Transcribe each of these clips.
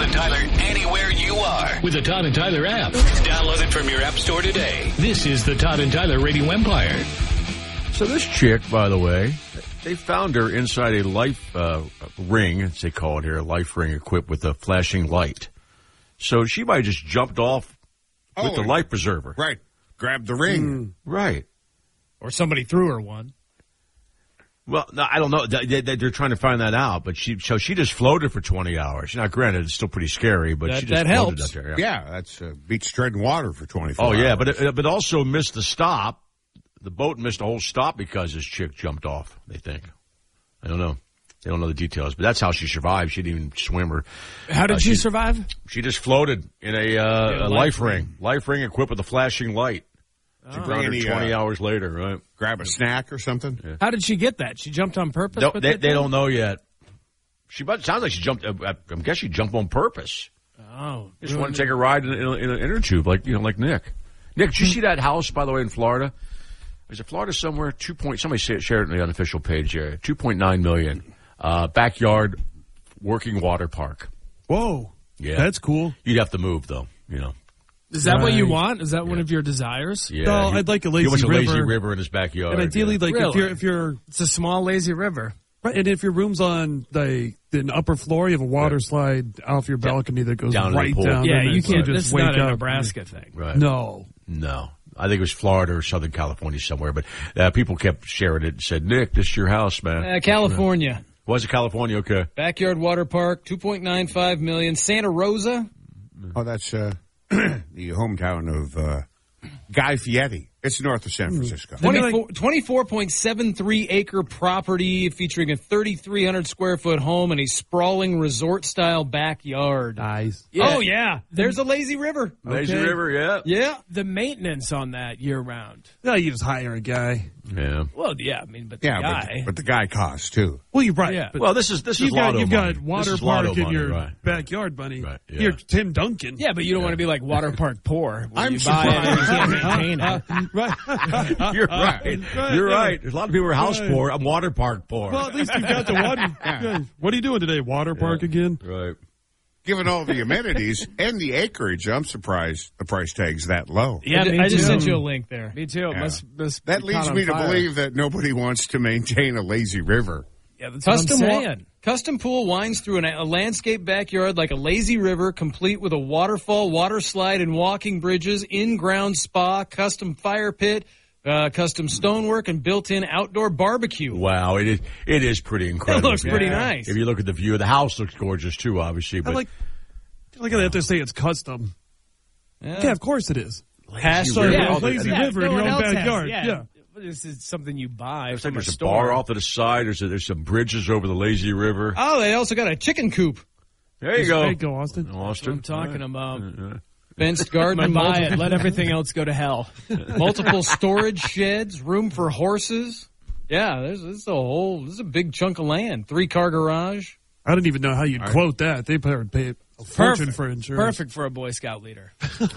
Todd and Tyler anywhere you are with the Todd and Tyler app. Download it from your app store today. This is the Todd and Tyler Radio Empire. So this chick, by the way, they found her inside a life ring, as they call it here, a life ring equipped with a flashing light. So she might have just jumped off with the life preserver. Right. Grabbed the ring. Right. Or somebody threw her one. Well, no, I don't know. They're trying to find that out. But she just floated for 20 hours. Now, granted, it's still pretty scary, but she just floated helps. out there. Yeah, that's beats treading water for 24 hours. Oh, yeah, hours. but also missed the stop. The boat missed a whole stop because this chick jumped off, they think. I don't know. They don't know the details, but that's how she survived. She didn't even swim or... How did she survive? She just floated in a life ring. Life ring equipped with a flashing light. She found her 20 hours later, right? Grab a snack or something? Yeah. How did she get that? She jumped on purpose? No, they don't know yet. Sounds like she jumped... I guess she jumped on purpose. Oh. Just wanted to take a ride in an inner tube, like Nick. Nick, did you see that house, by the way, in Florida? Is it Florida somewhere? Somebody shared it on the unofficial page here. $2.9 million. Backyard working water park. Whoa. Yeah. That's cool. You'd have to move, though, Is that what you want? Is that one of your desires? Yeah. No, I'd like a lazy river. He wants a lazy river in his backyard. And ideally, if you're... It's a small lazy river. Right, and if your room's on the upper floor, you have a water slide off your balcony that goes down right down. Yeah, you can't. just This is wake not a up. Nebraska thing. Right. No. I think it was Florida or Southern California somewhere, but people kept sharing it and said, Nick, this is your house, man. California. Was it California? Okay. Backyard water park, $2.95 million. Santa Rosa. Oh, that's the hometown of Guy Fieri. It's north of San Francisco. 24.73 acre property featuring a 3,300 square foot home and a sprawling resort style backyard. Nice. Yeah. Oh yeah, there's a lazy river. Lazy river, yeah. Yeah. The maintenance on that year round. No, you just hire a guy. Yeah. Well, yeah, I mean, but the guy. But the guy costs too. Well, you're right. Yeah. But Well, this is you've got money. water This is park lotto in money, your right. backyard, buddy. Right, yeah. You're Tim Duncan. Yeah, but you don't want to be like water park poor. I'm you buy it and you can't surprised. maintain it. Right. You're right. You're right. There's a lot of people who are house poor. I'm water park poor. Well, at least you've got the water. Yeah. What are you doing today? Water park again? Right. Given all the amenities and the acreage, I'm surprised the price tag's that low. Yeah, I just sent you a link there. Me too. Yeah. Must That be leads caught me on to fire. believe that nobody wants to maintain a lazy river. Yeah, that's Custom what I'm wa- saying. Custom pool winds through a landscape backyard like a lazy river, complete with a waterfall, water slide, and walking bridges, in-ground spa, custom fire pit, custom stonework, and built-in outdoor barbecue. Wow, it is pretty incredible. It looks pretty nice. If you look at the view, the house looks gorgeous too, obviously. But Look at that. They say it's custom. Yeah, of course it is. Hashtag So, yeah, lazy yeah, river in no your one own else has, backyard. yeah. This is something you buy looks like from a there's a store. bar off to the side. There's some bridges over the lazy river. Oh, they also got a chicken coop. There you go. There you go, Austin. That's what Austin. I'm talking about. Fenced garden. Buy it. Let everything else go to hell. Multiple storage sheds, room for horses. Yeah, this is a big chunk of land. 3-car garage. I didn't even know how you'd quote that. They pay a fortune for insurance. Perfect for a Boy Scout leader.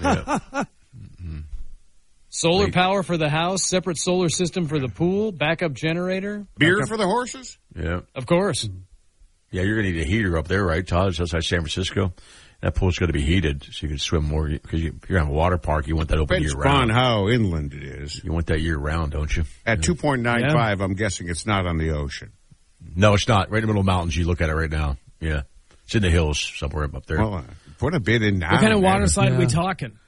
Solar power for the house, separate solar system for the pool, backup generator. Beer for the horses? Yeah. Of course. Yeah, you're going to need a heater up there, right, Todd? It's outside San Francisco. That pool's going to be heated so you can swim more. Because you're going to have a water park. You want that open Depends year-round. upon how inland it is. You want that year-round, don't you? At 2.95, I'm guessing it's not on the ocean. No, it's not. Right in the middle of the mountains. You look at it right now. Yeah. It's in the hills somewhere up there. Well, put a bid in now. What kind of water man. slide are we talking?